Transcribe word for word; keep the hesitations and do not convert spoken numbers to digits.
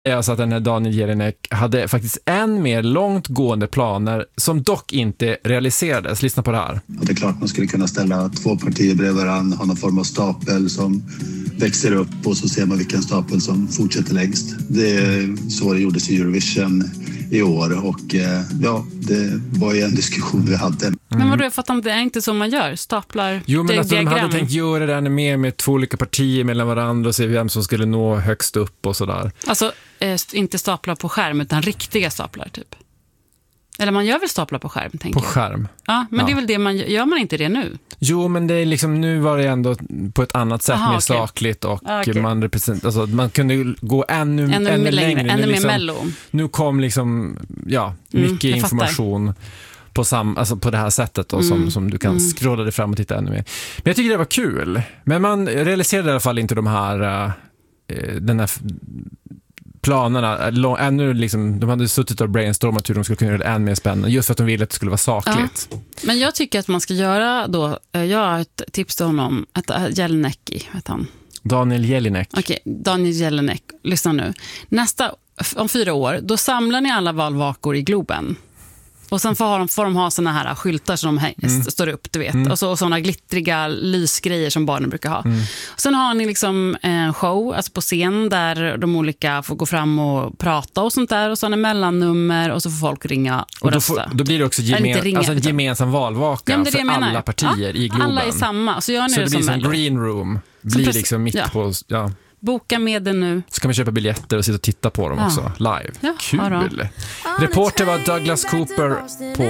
Alltså att den här Daniel Jelinek hade faktiskt än mer långtgående planer som dock inte realiserades. Lyssna på det här. Och det är klart man skulle kunna ställa två partier bredvid varandra, ha någon form av stapel som växer upp och så ser man vilken stapel som fortsätter längst. Det är så det gjordes i Eurovision i år och ja, det var ju en diskussion vi hade. Mm. Men vadå, jag fattar om det är inte så man gör, staplar. Jo, men alltså, de diagram. hade tänkt göra det mer med två olika partier mellan varandra och se vem som skulle nå högst upp och sådär. Alltså eh, inte staplar på skärm utan riktiga staplar typ. Eller man gör väl staplar på skärm, tänker På jag. skärm? Ja, men ja. Det är väl det man gör, man inte det nu? Jo, men det är liksom, nu var det ändå på ett annat sätt. Aha, mer okay. sakligt och okay. man represent, alltså, man kunde gå ännu, ännu, ännu längre. längre. Ännu mer liksom, mello. Nu kom liksom, ja, mycket mm, information på, sam, alltså på det här sättet då, mm. som, som du kan mm. scrolla dig fram och titta ännu mer. Men jag tycker det var kul. Men man realiserade i alla fall inte de här, uh, den här planerna, ännu liksom, de hade suttit och brainstormat hur de skulle kunna göra det än mer spännande, just för att de ville att det skulle vara sakligt. Ja. Men jag tycker att man ska göra då, jag har ett tips till honom, ett Jelinek, vet han. Daniel Jelinek. Okej, Daniel Jelinek, lyssna nu. Nästa, om fyra år, då samlar ni alla valvakor i Globen. Och sen får de, får de ha såna här skyltar som de mm. står upp, du vet. Mm. Och, så, och såna glittriga lysgrejer som barnen brukar ha. Mm. Och sen har ni liksom en show, alltså på scen, där de olika får gå fram och prata och sånt där. Och så har ni mellannummer och så får folk ringa och, och då rösta. Får, då blir det också gemen, ringa, alltså en gemensam valvaka ja, för alla partier ja, i Globen. Alla är samma. Så, gör ni så det, det blir som Mello. Green Room. Blir precis, liksom mitt ja. på... Ja. Boka med det nu. Så kan man köpa biljetter och sitta och titta på dem ja. också live. Ja, kul. Reporter var Douglas Cooper på